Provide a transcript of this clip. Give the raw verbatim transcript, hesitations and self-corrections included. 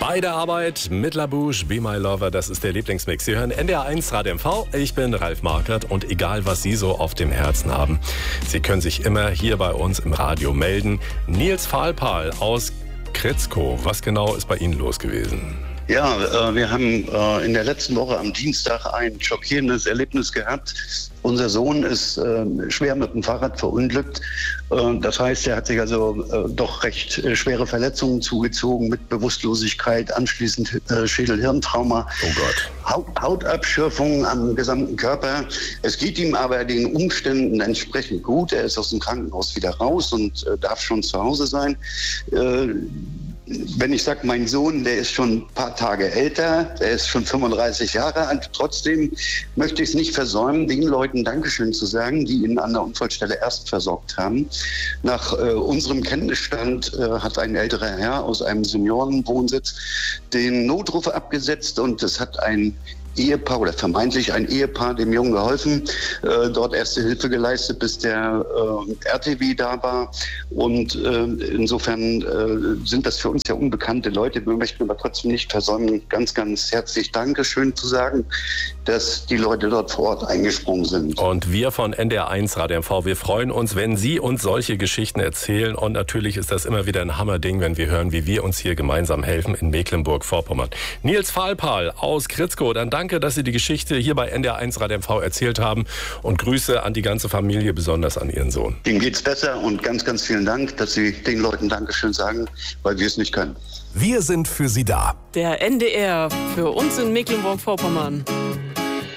Bei der Arbeit mit La Bouche, Be My Lover, das ist der Lieblingsmix. Sie hören N D R eins Radio M V. Ich bin Ralf Markert und egal, was Sie so auf dem Herzen haben, Sie können sich immer hier bei uns im Radio melden. Nils Fahlpahl aus Kritzkow, was genau ist bei Ihnen los gewesen? Ja, äh, wir haben äh, in der letzten Woche am Dienstag ein schockierendes Erlebnis gehabt. Unser Sohn ist äh, schwer mit dem Fahrrad verunglückt. Äh, das heißt, er hat sich also äh, doch recht äh, schwere Verletzungen zugezogen mit Bewusstlosigkeit, anschließend äh, Schädel-Hirntrauma, oh Gott. Haut, Hautabschürfungen am gesamten Körper. Es geht ihm aber den Umständen entsprechend gut. Er ist aus dem Krankenhaus wieder raus und äh, darf schon zu Hause sein. Äh, Wenn ich sage, mein Sohn, der ist schon ein paar Tage älter, der ist schon fünfunddreißig Jahre alt. Trotzdem möchte ich es nicht versäumen, den Leuten Dankeschön zu sagen, die ihn an der Unfallstelle erst versorgt haben. Nach äh, unserem Kenntnisstand äh, hat ein älterer Herr aus einem Seniorenwohnsitz den Notruf abgesetzt und es hat ein Ehepaar oder vermeintlich ein Ehepaar dem Jungen geholfen, äh, dort erste Hilfe geleistet, bis der äh, R T W da war. Und äh, insofern äh, sind das für uns ja unbekannte Leute. Wir möchten aber trotzdem nicht versäumen, ganz, ganz herzlich Dankeschön zu sagen, dass die Leute dort vor Ort eingesprungen sind. Und wir von N D R eins Radio M V, wir freuen uns, wenn Sie uns solche Geschichten erzählen. Und natürlich ist das immer wieder ein Hammerding, wenn wir hören, wie wir uns hier gemeinsam helfen in Mecklenburg-Vorpommern. Nils Fahlpahl aus Kritzkow, dann danke. Danke, dass Sie die Geschichte hier bei N D R eins Radio M V erzählt haben und Grüße an die ganze Familie, besonders an Ihren Sohn. Ihm geht's besser und ganz, ganz vielen Dank, dass Sie den Leuten Dankeschön sagen, weil wir es nicht können. Wir sind für Sie da. Der N D R für uns in Mecklenburg-Vorpommern.